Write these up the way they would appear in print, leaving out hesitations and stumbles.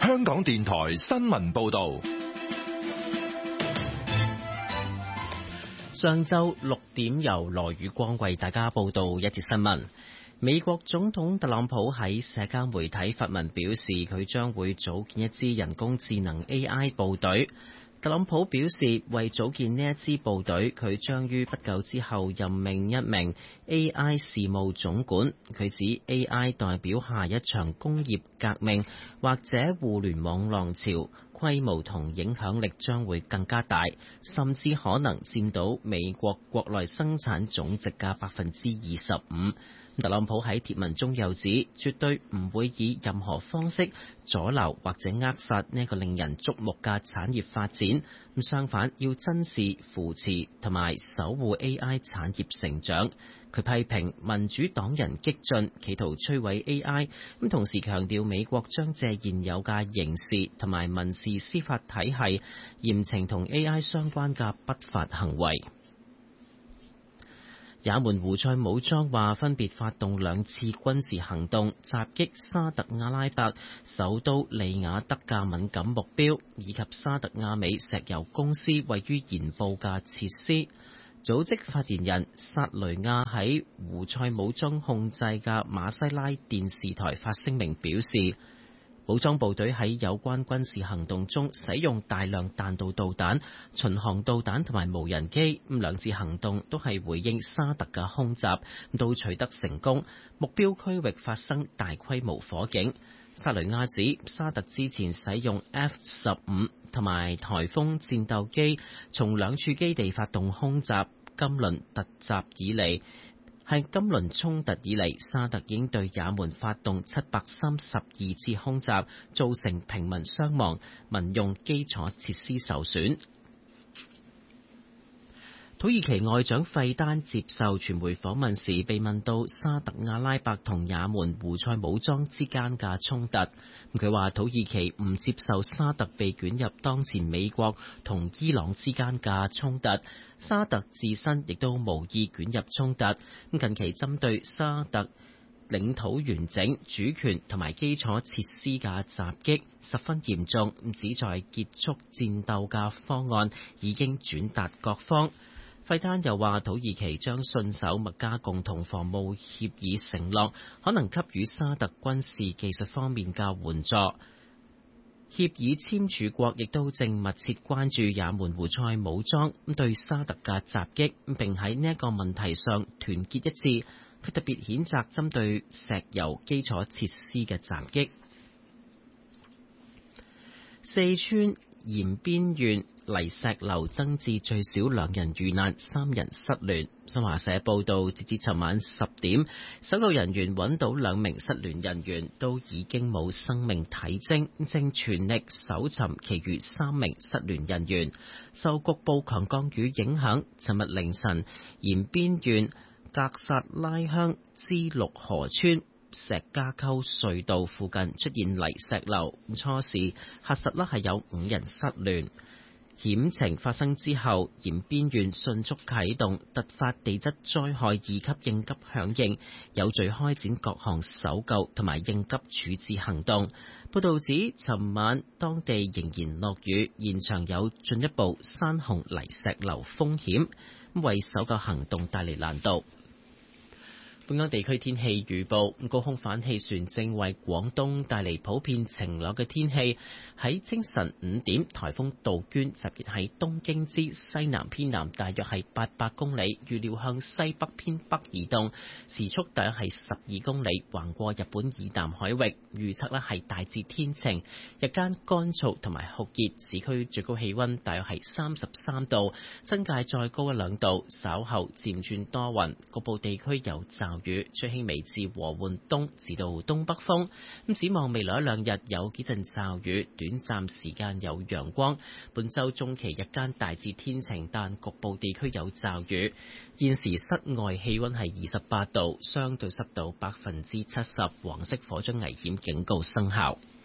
香港電台新聞報道。 上晝6點由羅宇光為大家報道一節新聞。美國總統特朗普喺社交媒體發文表示，佢將會組建一支人工智能 AI 部隊。特朗普表示，為組建呢一支部隊，佢將於不久之後任命一名 AI 事務總管。佢指 AI 代表下一場工業革命或者互聯網浪潮，規模同影響力將會更加大，甚至可能佔到美國國內生產總值嘅25%。特朗普喺貼文中又指，絕對唔會以任何方式阻撓或者扼殺呢個令人矚目嘅產業發展。相反，要珍視、扶持同埋守護 AI 產業成長。佢批評民主黨人激進，企圖摧毀 AI。同時強調美國將借現有嘅刑事同埋民事司法體系嚴懲同 AI 相關嘅不法行為。也門胡塞武裝話分別發動2次軍事行動，襲擊沙特阿拉伯首都利雅得嘅敏感目標，以及沙特阿美石油公司位於鹽布嘅設施。組織發言人薩雷亞喺胡塞武裝控制嘅馬西拉電視台發聲明表示，武裝部隊喺有關軍事行動中使用大量彈道導彈、巡航導彈同埋無人機。2次行動都係回應沙特嘅空襲，都取得成功。目標區域發生大規模火警。薩雷亞指，沙特之前使用 F-15 同埋颱風戰鬥機從2處基地發動空襲。今輪衝突以嚟，沙特已經對也門發動732次空襲，造成平民傷亡，民用基礎設施受損。土耳其外長費丹接受傳媒訪問時，被問到沙特阿拉伯同也門胡塞武裝之間嘅衝突，佢話土耳其唔接受沙特被捲入當前美國同伊朗之間嘅衝突，沙特自身亦都無意捲入衝突。近期針對沙特領土完整、主權同埋基礎設施嘅襲擊十分嚴重，旨在結束戰鬥嘅方案已經轉達各方。費丹又話，土耳其將信守麥加共同防務協議承諾，可能給予沙特軍事技術方面嘅援助。協議簽署國亦都正密切關注也門胡塞武裝對沙特嘅襲擊，並喺呢一個問題上團結一致。佢特別譴責針對石油基礎設施嘅襲擊。四川延邊縣泥石流增至最少2人遇難，3人失聯。新華社報道，截至尋晚10點，搜救人員揾到2名失聯人員，都已經冇生命體徵，正全力搜尋其餘3名失聯人員。受局部強降雨影響，尋日凌晨延邊縣格薩拉鄉支陸河村石家溝隧道附近出現泥石流，初時核實係有5人失聯。險情發生之後，延邊縣迅速啟動突發地質災害2級應急響應，有序開展各項搜救同埋應急處置行動。報導指，尋晚當地仍然落雨，現場有進一步山洪泥石流風險，為搜救行動帶嚟難度。本港地區天氣預報，高空反氣旋正為廣東帶嚟普遍晴朗嘅天氣。喺清晨5點，颱風杜鵑集結喺東京之西南偏南，大約係800公里，預料向西北偏北移動，時速大約係12公里，橫過日本以南海域。預測係大致天晴，日間乾燥同埋酷熱，市區最高氣溫大約係33度，新界再高1-2度。稍後漸轉多雲，局部地區有驟雨，吹輕微至和緩東至到東北風。展望未來1-2日有幾陣驟雨，短暫時間有陽光。本週中期日間大致天晴，但局部地區有驟雨。現時室外氣溫係28度，相對濕度70%，黃色火災危險警告生效。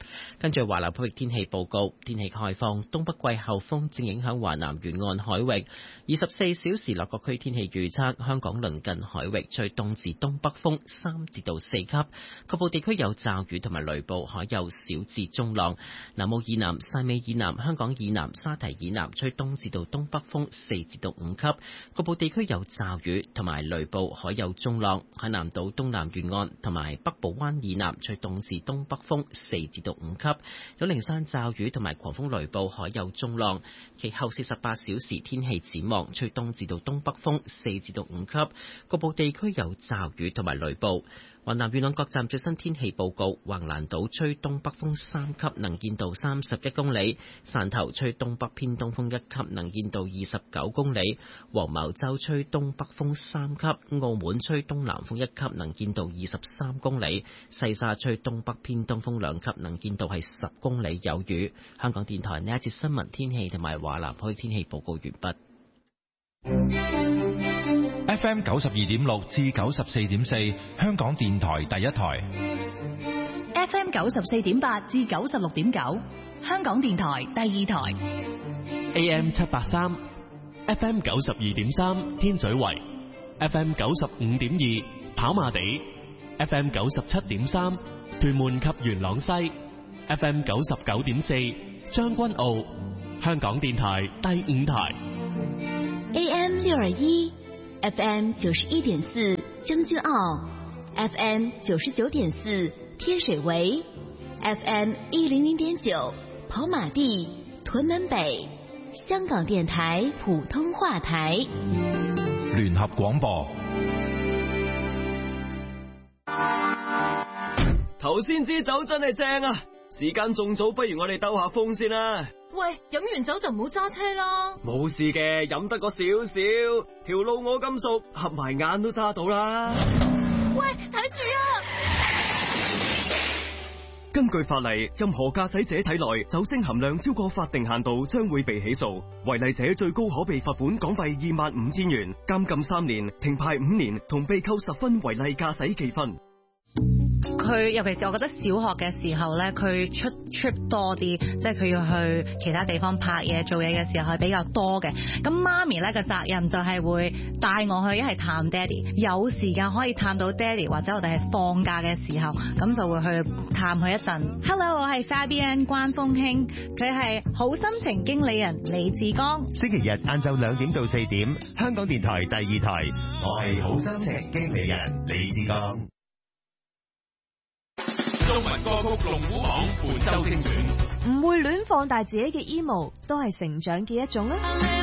跟住華南區域天氣報告，天氣開放，東北季候風正影響華南沿岸海域。24小時內各區天氣預測，香港鄰近海域吹東至東北風3至到4級，局部地區有驟雨同埋雷暴，海有小至中浪。南澳以南、汕尾以南、香港以南、沙堤以南吹東至到東北風4至到5級，局部地區有驟雨同埋雷暴，海有中浪。海南島東南沿岸同埋北部灣以南吹東至東北風4至到5級，有零散驟雨同埋狂風雷暴，海有中浪。其後48小時天氣展望，吹東至到東北風4至到5級，局部地區有驟雨同埋雷暴。華南沿岸各站最新天氣報告：橫瀾島吹東北風3級，能見度31公里；汕頭吹東北偏東風1級，能見度29公里；黃茅洲吹東北風3級；澳門吹東南風1級，能見度23公里；西沙吹東北偏東風2級，能見度係10公里，有雨。香港電台呢一節新聞天氣同埋華南區天氣報告完畢。 FM 92.6至94.4，香港電台第一台。 FM 94.8至96.9，香港電台第二台。 AM 783 ，FM 92.3天水圍 ，FM 95.2跑馬地 ，FM 97.3屯門及元朗西 ，FM 99.4將軍澳，香港電台第五台。 AM 621，FM 91.4將軍澳 ，FM 99.4天水圍 ，FM 100.9跑馬地屯門北，香港電台普通話台。 聯合廣播。 頭先支酒真係正啊！時間仲早，不如我哋兜下風先啦。 喂，飲完酒就唔好揸車啦。 冇事嘅，飲得個少少，條路我咁熟，合埋眼都揸到啦。 喂，睇住啊！ 根據法例，任何駕駛者體內酒精含量超過法定限度，將會被起訴。違例者最高可被罰款港幣25,000元、監禁3年、停牌5年，同被扣10分違例駕駛記分。 佢尤其是我覺得小學嘅時候咧，佢出 trip 多啲，即係佢要去其他地方拍嘢做嘢嘅時候係比較多嘅。咁媽咪咧嘅責任就係會帶我去一係探爹哋，有時間可以探到爹哋，或者我哋係放假嘅時候，咁就會去探佢一陣。Hello， 我係 Fabian 關風興，佢係好心情經理人李志剛。 星期日晏晝2點到4點，香港電台第二台，我係好心情經理人李志剛。 中文歌曲龍虎榜本周精選， 唔會亂放大自己嘅 emo 都係成長嘅一種啊。